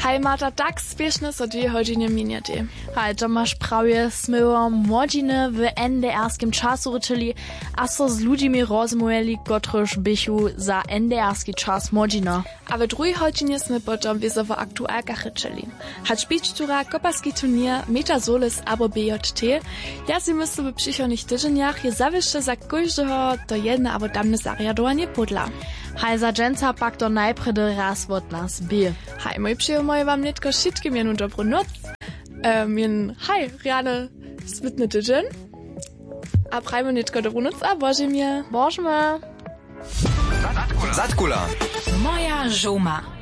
Hej, Marta, tak spieszne so 2 godziny miniaty. Hej, to masz prawie smyło młodziny w NDR-skim czasu ryczyli, a so z ludźmi rozmówili, kotryż bychu za NDR-ski czas młodzina. A w 2 godzinie sme potom wiesowo aktualkach ryczyli. Hać pićtura, koparski turnier, Metasolis abo BJT, ja si myślę, w przychodnich tygodniach je zawieszcze za każdego to jedno abo damne zariadowanie podla. Hej, za dżęca pak to najpredy raz od nas by. Hej, mój przyjamoje wam netko wszystkim jenu dobrą noc. Hej, rane spytny tydzień. A prajmy netko dobrą noc, a bożymie. Bożmy. Zatkula. Moja żuma.